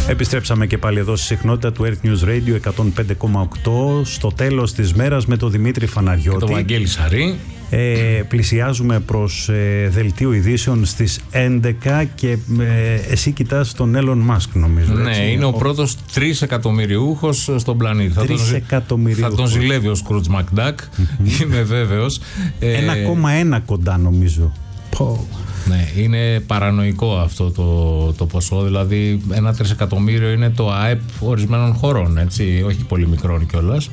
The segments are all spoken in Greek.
Επιστρέψαμε και πάλι εδώ στη συχνότητα του Earth News Radio 105,8 στο τέλος της μέρας με τον Δημήτρη Φαναριώτη. Και τον Βαγγέλη Σαρή. Πλησιάζουμε προς δελτίο ειδήσεων στις 11 και εσύ κοιτάς τον Elon Musk, νομίζω. Ναι, έτσι? είναι ο πρώτος 3 εκατομμυριούχος στον πλανήτη. 3 εκατομμυριούχος. Θα τον ζηλεύει ο Σκρούτζ Μακντάκ, είμαι βέβαιος. 1,1 κοντά, νομίζω. Ναι, είναι παρανοϊκό αυτό το ποσό. Δηλαδή, 1 τρισεκατομμύριο είναι το ΑΕΠ ορισμένων χωρών, έτσι, όχι πολύ μικρών κιόλας.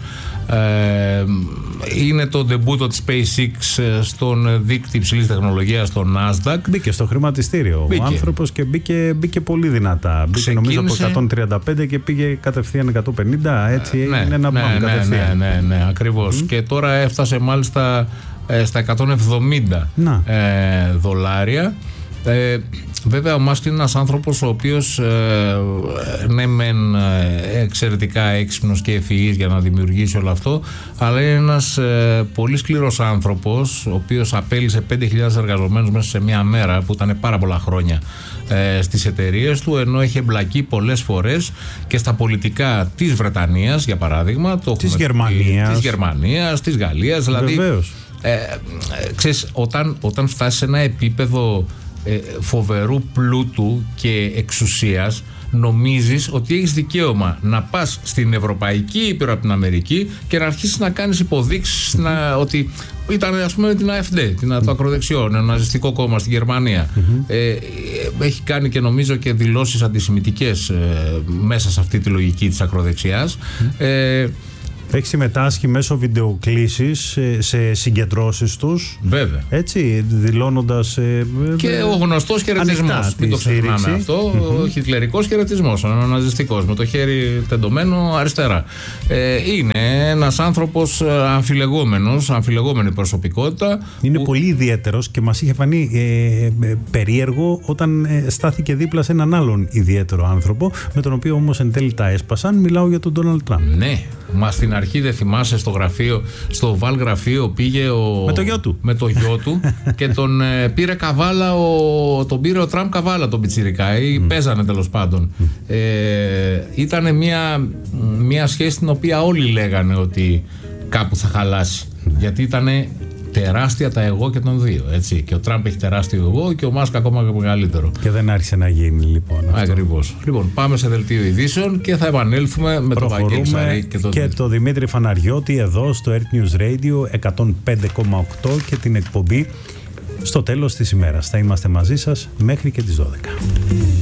Είναι το ντεμπούτο της SpaceX στον δείκτη υψηλής τεχνολογίας, στο Nasdaq. Μπήκε στο χρηματιστήριο ο άνθρωπος και μπήκε πολύ δυνατά. Μπήκε νομίζω από 135 και πήγε κατευθείαν 150. Έτσι είναι ένα μπαμ κατευθείαν. Ναι, ακριβώς. Και τώρα έφτασε μάλιστα στα 170 δολάρια. Βέβαια ο Μάσκ είναι ένας άνθρωπος ο οποίος ναι μεν εξαιρετικά έξυπνος και ευφυής για να δημιουργήσει όλο αυτό, αλλά είναι ένας πολύ σκληρός άνθρωπος, ο οποίος απέλυσε 5.000 εργαζομένους μέσα σε μια μέρα, που ήταν πάρα πολλά χρόνια στις εταιρείες του, ενώ έχει εμπλακεί πολλές φορές και στα πολιτικά της Βρετανίας, για παράδειγμα, της Γερμανίας, της Γαλλίας. Δηλαδή, ξέρεις, όταν φτάσει σε ένα επίπεδο φοβερού πλούτου και εξουσίας, νομίζεις ότι έχεις δικαίωμα να πας στην Ευρωπαϊκή Ήπειρο από την Αμερική και να αρχίσεις να κάνεις υποδείξεις ότι ήταν, ας πούμε, την AfD, το ακροδεξιό, ένα ναζιστικό κόμμα στην Γερμανία. Έχει κάνει και νομίζω και δηλώσεις αντισημιτικές μέσα σε αυτή τη λογική της ακροδεξιάς. Έχει συμμετάσχει μέσω βιντεοκλήσης σε συγκεντρώσεις τους. Βέβαια. Έτσι, δηλώνοντας. Και ο γνωστός χαιρετισμός. Μην το ξεχνάμε αυτό. Ο χιτλερικός χαιρετισμός, ο ναζιστικός, με το χέρι τεντωμένο αριστερά. Είναι ένας άνθρωπος αμφιλεγόμενη προσωπικότητα. Είναι πολύ ιδιαίτερος και μας είχε φανεί περίεργο όταν στάθηκε δίπλα σε έναν άλλον ιδιαίτερο άνθρωπο, με τον οποίο όμως εν τέλει τα έσπασαν. Μιλάω για τον Ντόναλντ Τραμπ. Ναι. Μα στην αρχή δεν θυμάσαι στο Βαλ γραφείο πήγε με το γιο του και τον πήρε καβάλα, τον πήρε ο Τραμπ καβάλα τον πιτσιρικά ή παίζανε τέλος πάντων. Ήτανε μια σχέση την οποία όλοι λέγανε ότι κάπου θα χαλάσει, γιατί ήτανε τεράστια τα εγώ και των δύο, έτσι. Και ο Τραμπ έχει τεράστιο εγώ και ο Μάσκ ακόμα μεγαλύτερο. Και δεν άρχισε να γίνει, λοιπόν. Ακριβώς. Λοιπόν, πάμε σε δελτίο ειδήσεων και θα επανέλθουμε με τον Βαγγέλη Σαρή και τον Δημήτρη Φαναριώτη εδώ στο Earth News Radio 105,8 και την εκπομπή στο τέλος της ημέρας. Θα είμαστε μαζί σας μέχρι και τις 12.